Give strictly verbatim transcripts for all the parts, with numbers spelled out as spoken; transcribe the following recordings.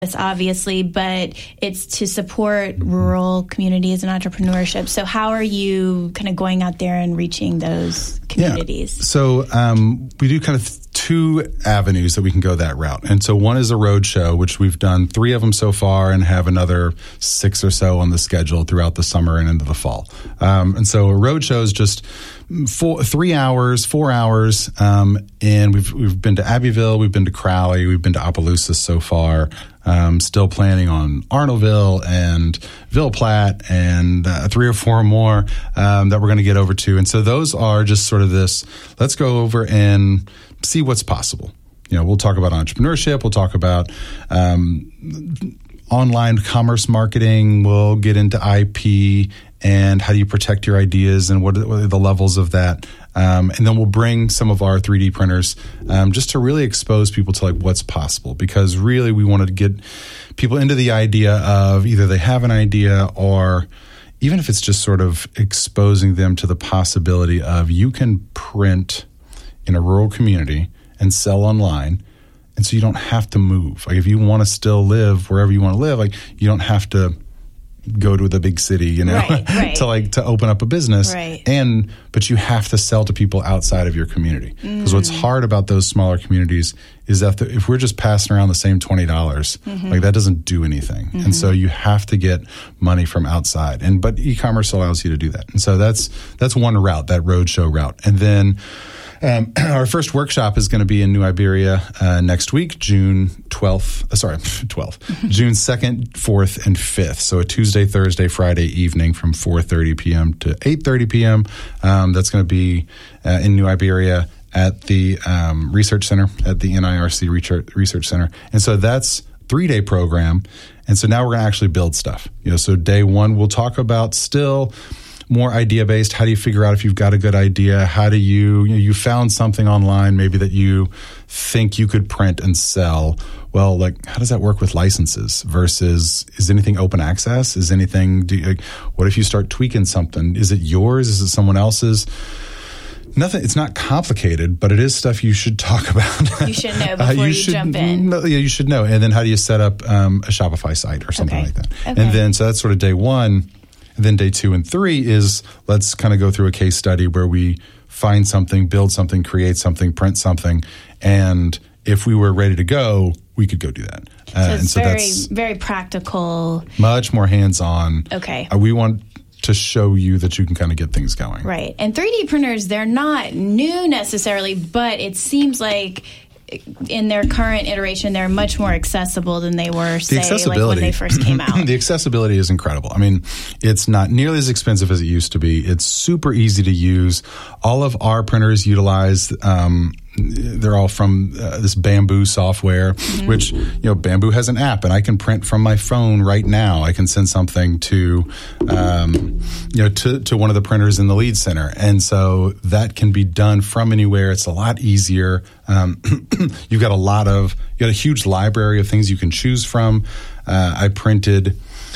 obviously, but it's to support rural communities and entrepreneurship. So how are you kind of going out there and reaching those communities? Yeah. So um, we do kind of two avenues that we can go that route. And so one is a road show, which we've done three of them so far and have another six or so on the schedule throughout the summer and into the fall. Um, and so a road show is just four, three hours, four hours. Um, and we've we've been to Abbeville, we've been to Crowley, we've been to Opelousas so far. Um, still planning on Arnoldville and Ville Platte and uh, three or four more um, that we're going to get over to. And so those are just sort of this, let's go over and see what's possible. You know, we'll talk about entrepreneurship. We'll talk about um, online commerce marketing. We'll get into I P and how do you protect your ideas and what are, what are the levels of that. Um, and then we'll bring some of our three D printers um, just to really expose people to like what's possible, because really we wanted to get people into the idea of either they have an idea, or even if it's just sort of exposing them to the possibility of you can print in a rural community and sell online. And so you don't have to move. Like if you want to still live wherever you want to live, like you don't have to go to the big city, you know, right, right. to like to open up a business. Right. And but you have to sell to people outside of your community. Because mm. what's hard about those smaller communities is that the, if we're just passing around the same twenty dollars, mm-hmm. like that doesn't do anything. Mm-hmm. And so you have to get money from outside. And but e-commerce allows you to do that. And so that's that's one route, that roadshow route. And then Um, our first workshop is going to be in New Iberia uh, next week, June twelfth. Uh, sorry, twelfth, June second, fourth, and fifth. So a Tuesday, Thursday, Friday evening from four thirty p.m. to eight thirty p.m. Um, that's going to be uh, in New Iberia at the um, Research Center, at the N I R C Research Center. And so that's a three-day program. And so now we're going to actually build stuff. You know, so day one, we'll talk about still more idea-based. How do you figure out if you've got a good idea? How do you, you know, you found something online maybe that you think you could print and sell. Well, like, how does that work with licenses versus is anything open access? Is anything, do you, like, what if you start tweaking something? Is it yours? Is it someone else's? Nothing. It's not complicated, but it is stuff you should talk about. You should know before uh, you, you should, jump in. No, yeah, you should know. And then how do you set up um, a Shopify site or something okay. like that? Okay. And then, so that's sort of day one. And then day two and three is let's kind of go through a case study where we find something, build something, create something, print something. And if we were ready to go, we could go do that. So uh, it's and so very, that's very practical. Much more hands-on. Okay. Uh, we want to show you that you can kind of get things going. Right. And three D printers, they're not new necessarily, but it seems like in their current iteration, they're much more accessible than they were, say, like when they first came out. The accessibility is incredible. I mean, it's not nearly as expensive as it used to be. It's super easy to use. All of our printers utilize, um, they're all from uh, this Bamboo software, mm-hmm. which, you know, Bamboo has an app, and I can print from my phone right now. I can send something to, um, you know, to, to one of the printers in the Lead Center. And so that can be done from anywhere. It's a lot easier. Um, you've got a lot of, you got a huge library of things you can choose from. Uh, I printed,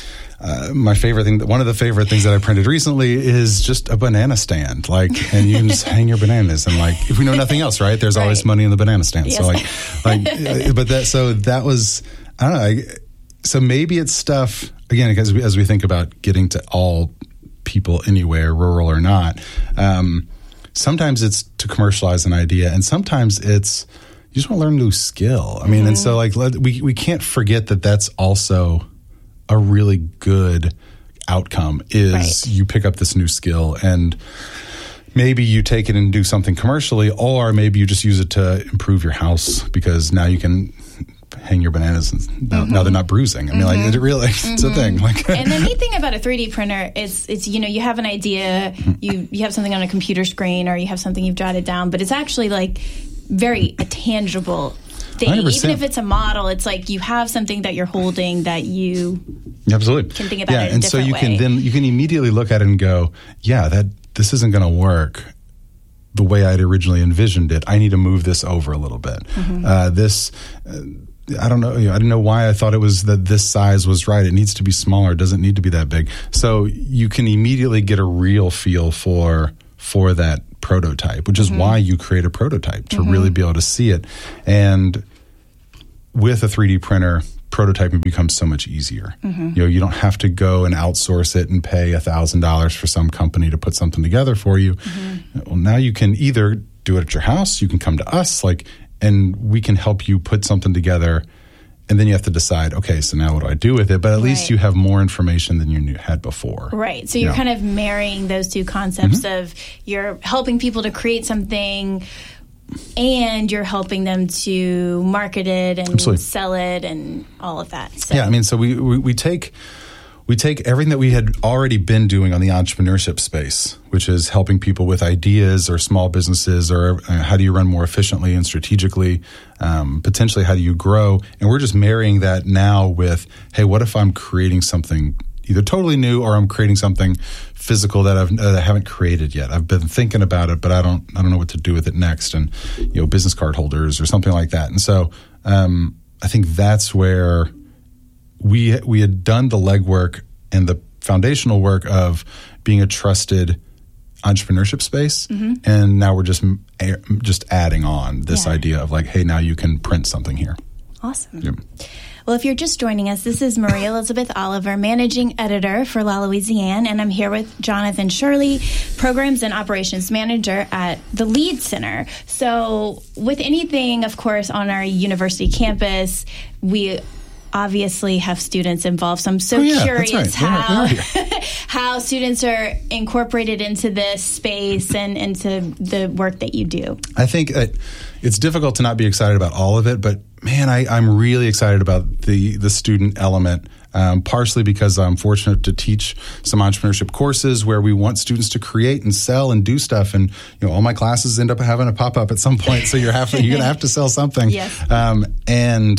uh, my favorite thing, one of the favorite things that I printed recently is just a banana stand. Like, and you can just hang your bananas, and like, if we know nothing else, right? There's right. always money in the banana stand. Yes. So like, like, but that, so that was, I don't know. I, so maybe it's stuff, again, because we, as we think about getting to all people anywhere, rural or not, um, sometimes it's to commercialize an idea, and sometimes it's you just want to learn a new skill. I mean, mm-hmm. and so like let, we we can't forget that that's also a really good outcome is right. you pick up this new skill, and maybe you take it and do something commercially, or maybe you just use it to improve your house because now you can hang your bananas and now, mm-hmm. now they're not bruising. I mean, mm-hmm. like it really, mm-hmm. it's a thing. Like, and the neat thing about a three D printer is, it's you know, you have an idea, you you have something on a computer screen, or you have something you've jotted down, but it's actually like very a tangible thing. one hundred percent. Even if it's a model, it's like you have something that you're holding that you absolutely can think about yeah, it in a and different so you way. can then you can immediately look at it and go, yeah, that this isn't going to work the way I'd originally envisioned it. I need to move this over a little bit. Mm-hmm. Uh, this. Uh, I don't know. You know, I didn't know why I thought it was that this size was right. It needs to be smaller. It doesn't need to be that big. So you can immediately get a real feel for for that prototype, which is mm-hmm. why you create a prototype to mm-hmm. really be able to see it. And with a three D printer, prototyping becomes so much easier. Mm-hmm. You know, you don't have to go and outsource it and pay a thousand dollars for some company to put something together for you. Mm-hmm. Well, now you can either do it at your house, you can come to us, like, and we can help you put something together. And then you have to decide, okay, so now what do I do with it? But at right. least you have more information than you knew, had before. Right. So you're you know? kind of marrying those two concepts mm-hmm. of you're helping people to create something and you're helping them to market it and Absolutely. sell it and all of that. So. Yeah, I mean, so we, we, we take... We take everything that we had already been doing on the entrepreneurship space, which is helping people with ideas or small businesses or uh, how do you run more efficiently and strategically, um, potentially how do you grow. And we're just marrying that now with, hey, what if I'm creating something either totally new or I'm creating something physical that, I've, that I haven't created yet. I've been thinking about it, but I don't I don't know what to do with it next. And, you know, business card holders or something like that. And so um, I think that's where... We we had done the legwork and the foundational work of being a trusted entrepreneurship space, mm-hmm. and now we're just just adding on this yeah. idea of like, hey, now you can print something here. Awesome. Yeah. Well, if you're just joining us, this is Marie Elizabeth Oliver, Managing Editor for La Louisiane, and I'm here with Jonathan Shirley, Programs and Operations Manager at the Lead Center. So with anything, of course, on our university campus, we obviously have students involved. So I'm so oh, yeah, curious right. how how students are incorporated into this space and into the work that you do. I think uh, it's difficult to not be excited about all of it, but man, I, I'm really excited about the, the student element, um, partially because I'm fortunate to teach some entrepreneurship courses where we want students to create and sell and do stuff. And, you know, all my classes end up having a pop-up at some point, so you're, have to, you're going to have to sell something. Yes. Um, and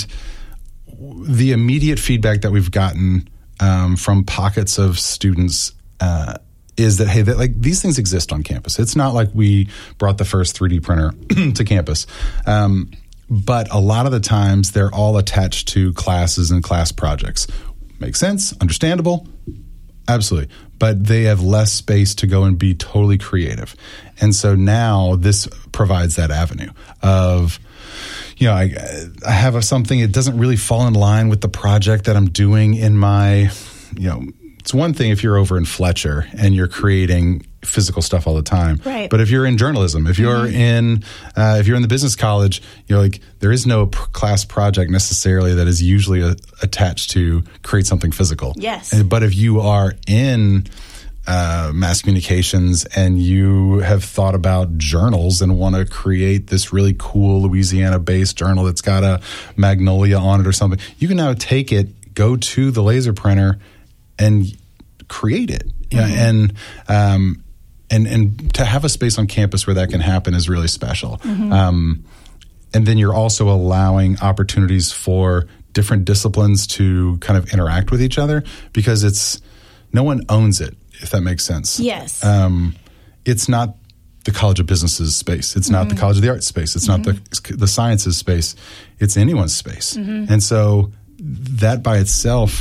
the immediate feedback that we've gotten um, from pockets of students uh, is that, hey, that, like these things exist on campus. It's not like we brought the first three D printer to campus. Um, but a lot of the times they're all attached to classes and class projects. Makes sense, understandable, absolutely. But they have less space to go and be totally creative. And so now this provides that avenue of, you know, I, I have a, something, it doesn't really fall in line with the project that I'm doing in my, you know, it's one thing if you're over in Fletcher and you're creating physical stuff all the time. Right. But if you're in journalism, if you're mm-hmm. in, uh, if you're in the business college, you know, like there is no pr- class project necessarily that is usually a, attached to create something physical. Yes. And, but if you are in Uh, mass communications and you have thought about journals and want to create this really cool Louisiana-based journal that's got a magnolia on it or something, you can now take it, go to the laser printer, and create it. Mm-hmm. You know, and um, and and to have a space on campus where that can happen is really special. Mm-hmm. Um, and then you're also allowing opportunities for different disciplines to kind of interact with each other because it's no one owns it. If that makes sense. Yes. Um, it's not the College of Business's space. It's not mm-hmm. the College of the Arts space. It's mm-hmm. not the the sciences space. It's anyone's space. Mm-hmm. And so that by itself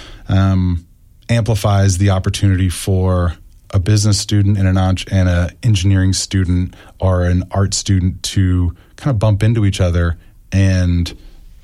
um, amplifies the opportunity for a business student and an and an engineering student or an art student to kind of bump into each other, and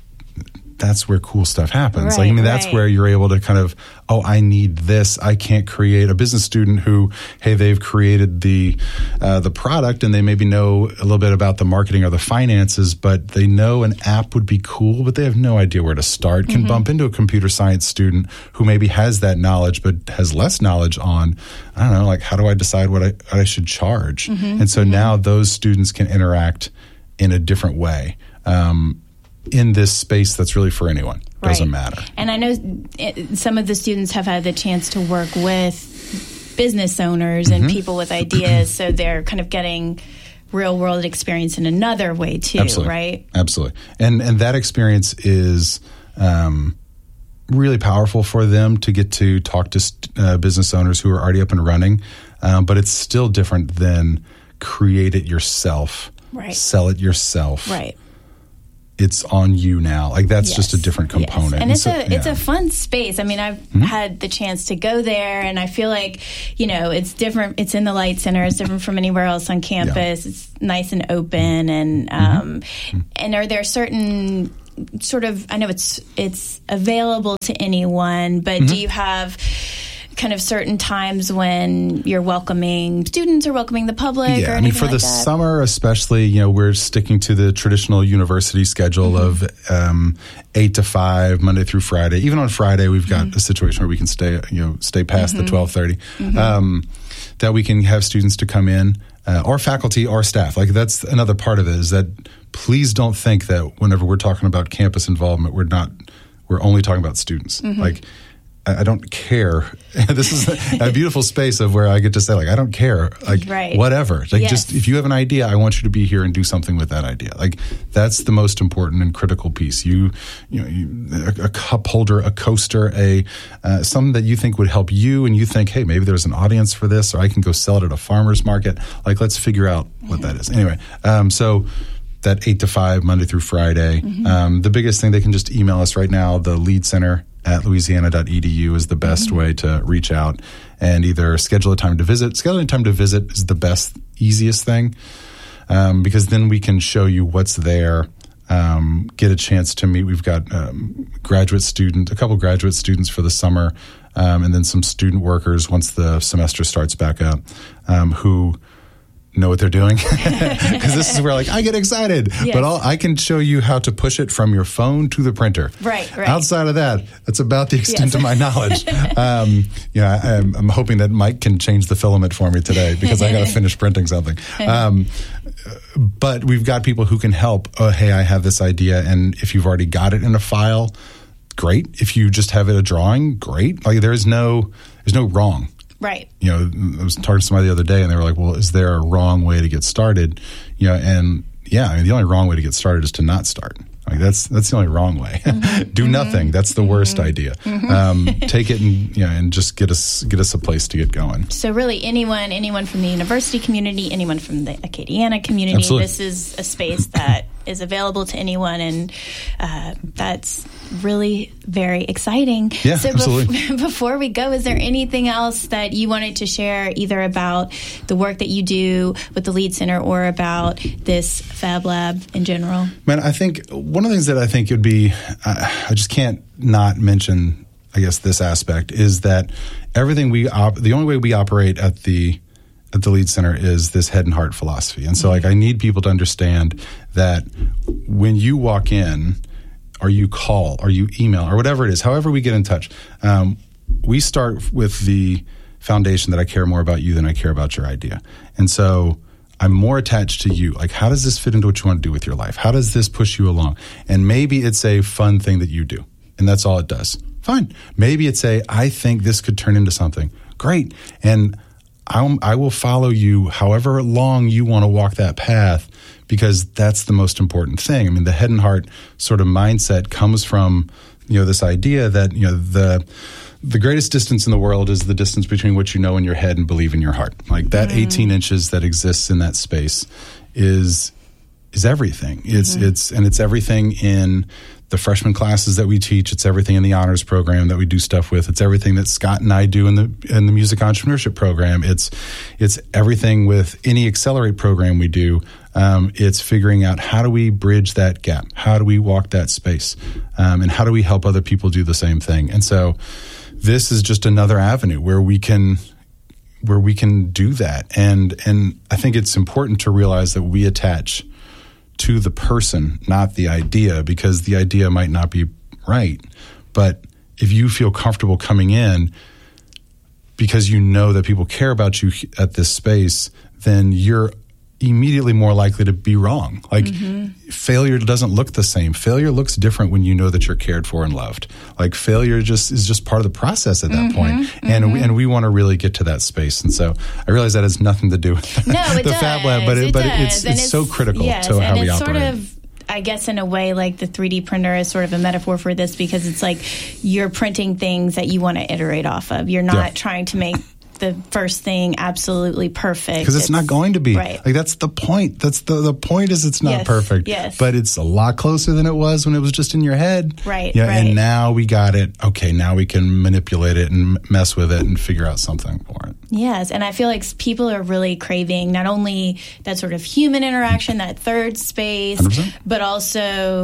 that's where cool stuff happens. Right, like, I mean, that's right. where you're able to kind of, oh, I need this. I can't create a business student who, hey, they've created the uh, the product and they maybe know a little bit about the marketing or the finances, but they know an app would be cool, but they have no idea where to start. Can mm-hmm. bump into a computer science student who maybe has that knowledge, but has less knowledge on, I don't know, like how do I decide what I, what I should charge? Mm-hmm. And so mm-hmm. now those students can interact in a different way. Um, in this space that's really for anyone. Doesn't right. matter. And I know it, some of the students have had the chance to work with business owners and mm-hmm. people with ideas, so they're kind of getting real world experience in another way too, Absolutely. Right? Absolutely. And and that experience is um, really powerful for them to get to talk to uh, business owners who are already up and running, um, but it's still different than create it yourself, right. sell it yourself. Right. It's on you now. Like that's yes. just a different component. Yes. And it's so, a it's yeah. a fun space. I mean, I've mm-hmm. had the chance to go there, and I feel like, you know, it's different. It's in the Light Center. It's different from anywhere else on campus. Yeah. It's nice and open. And um, mm-hmm. and are there certain sort of, I know it's it's available to anyone, but mm-hmm. do you have kind of certain times when you're welcoming students or welcoming the public? Yeah, or I mean, for like the that? summer especially, you know, we're sticking to the traditional university schedule mm-hmm. of um, eight to five, Monday through Friday. Even on Friday, we've got mm-hmm. a situation where we can stay, you know, stay past mm-hmm. the twelve thirty. Mm-hmm. Um, that we can have students to come in, uh, or faculty or staff. Like that's another part of it, is that please don't think that whenever we're talking about campus involvement, we're not, we're only talking about students. Mm-hmm. Like, I don't care. This is a, a beautiful space of where I get to say, like, I don't care. Like, right. whatever. Like, yes. just if you have an idea, I want you to be here and do something with that idea. Like, that's the most important and critical piece. You, you know, you, a, a cup holder, a coaster, a uh, something that you think would help you, and you think, hey, maybe there's an audience for this, or I can go sell it at a farmer's market. Like, let's figure out what that is. Anyway, um, so. That eight to five, Monday through Friday. Mm-hmm. Um, the biggest thing, they can just email us right now. The Lead Center at louisiana dot e d u is the best mm-hmm. way to reach out and either schedule a time to visit. Scheduling a time to visit is the best, easiest thing, um, because then we can show you what's there, um, get a chance to meet. We've got um, graduate student, a couple graduate students for the summer, um, and then some student workers once the semester starts back up, um, who know what they're doing, because this is where like I get excited, yes. but I'll, I can show you how to push it from your phone to the printer. Right, right. Outside of that, that's about the extent yes. of my knowledge. um, yeah, I'm, I'm hoping that Mike can change the filament for me today because I got to finish printing something. Um, but we've got people who can help. Oh, hey, I have this idea, and if you've already got it in a file, great. If you just have it a drawing, great. Like there is no, there's no wrong. Right. You know, I was talking to somebody the other day, and they were like, well, is there a wrong way to get started? You know, and yeah, I mean, the only wrong way to get started is to not start. Like that's that's the only wrong way. Mm-hmm. Do mm-hmm. nothing. That's the worst mm-hmm. idea. Mm-hmm. Um, take it and you know, and just get us get us a place to get going. So really, anyone anyone from the university community, anyone from the Acadiana community, Absolutely. This is a space that is available to anyone, and uh, that's really very exciting. Yeah, so absolutely. Bef- before we go, is there anything else that you wanted to share, either about the work that you do with the Lead Center or about this Fab Lab in general? Man, I think one of the things that I think would be, uh, I just can't not mention, I guess, this aspect is that everything we, op- the only way we operate at the at the Lead Center is this head and heart philosophy. And so, like, I need people to understand that when you walk in, or you call, or you email, or whatever it is, however we get in touch, um, we start with the foundation that I care more about you than I care about your idea. And so I'm more attached to you. Like, how does this fit into what you want to do with your life? How does this push you along? And maybe it's a fun thing that you do, and that's all it does. Fine. Maybe it's a, I think this could turn into something. Great. And I'm, I will follow you however long you want to walk that path, because that's the most important thing. I mean, the head and heart sort of mindset comes from, you know, this idea that, you know, the the greatest distance in the world is the distance between what you know in your head and believe in your heart. Like that mm. eighteen inches that exists in that space is is everything. It's mm-hmm. it's and it's everything in the freshman classes that we teach. It's everything in the honors program that we do stuff with. It's everything that Scott and I do in the in the music entrepreneurship program. It's it's everything with any Accelerate program we do. Um, it's figuring out how do we bridge that gap? How do we walk that space? Um, and how do we help other people do the same thing? And so this is just another avenue where we can where we can do that. And and I think it's important to realize that we attach to the person, not the idea, because the idea might not be right. But if you feel comfortable coming in because you know that people care about you at this space, then you're immediately more likely to be wrong. Like mm-hmm. failure doesn't look the same. Failure looks different when you know that you're cared for and loved. Like failure just is just part of the process at that mm-hmm. point. Mm-hmm. And we, and we want to really get to that space. And so I realize that has nothing to do with no, the does. Fab Lab, but it, it but does. it's, it's, it's so critical yes, to how we it's operate. Sort of, I guess in a way, like the three D printer is sort of a metaphor for this, because it's like you're printing things that you want to iterate off of. You're not yeah. trying to make the first thing absolutely perfect, because it's, it's not going to be right. like that's the point. That's the the point is it's not yes, perfect. Yes. But it's a lot closer than it was when it was just in your head. Right. Yeah. Right. And now we got it. Okay. Now we can manipulate it and mess with it and figure out something for it. Yes, and I feel like people are really craving not only that sort of human interaction, that third space, one hundred percent. But also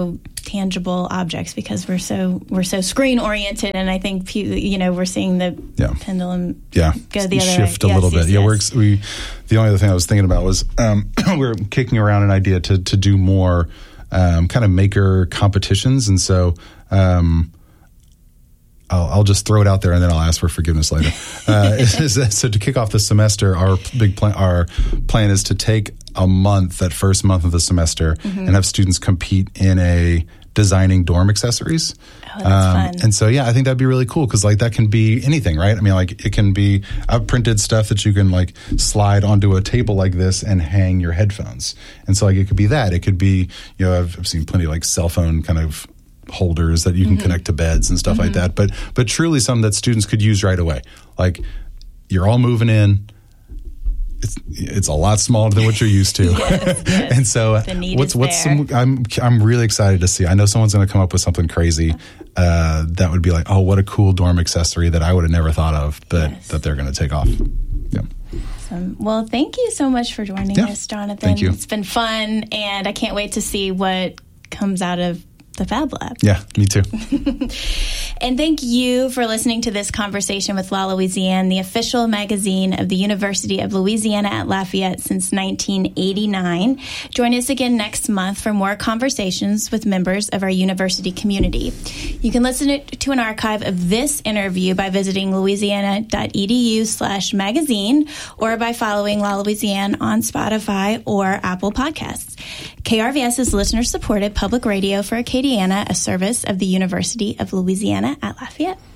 tangible objects because we're so we're so screen oriented, and I think you know we're seeing the yeah. pendulum yeah. go the other shift way. a yes, little yes, bit. Yes. Yeah, we're we. The only other thing I was thinking about was um, we're kicking around an idea to to do more um, kind of maker competitions, and so. Um, I'll, I'll just throw it out there and then I'll ask for forgiveness later. Uh, is that, so to kick off the semester, our big plan, our plan is to take a month, that first month of the semester, mm-hmm. and have students compete in a designing dorm accessories. Oh, that's um, fun. And so, yeah, I think that'd be really cool because like that can be anything, right? I mean, like it can be, I've printed stuff that you can like slide onto a table like this and hang your headphones. And so like it could be that. It could be, you know, I've, I've seen plenty of like cell phone kind of holders that you can mm-hmm. connect to beds and stuff mm-hmm. like that. But but truly something that students could use right away. Like you're all moving in. It's it's a lot smaller than what you're used to. yes, yes. And so the need what's is what's there. some, I'm I'm really excited to see. I know someone's going to come up with something crazy uh, that would be like, oh, what a cool dorm accessory that I would have never thought of, but yes. that they're going to take off. Yeah. Awesome. Well, thank you so much for joining yeah. us, Jonathan. Thank you. It's been fun, and I can't wait to see what comes out of the Fab Lab. Yeah, me too. And thank you for listening to this conversation with La Louisiane, the official magazine of the University of Louisiana at Lafayette since nineteen eighty-nine. Join us again next month for more conversations with members of our university community. You can listen to an archive of this interview by visiting louisiana.edu slash magazine or by following La Louisiane on Spotify or Apple Podcasts. K R V S is listener-supported public radio for Acadiana, a service of the University of Louisiana at Lafayette.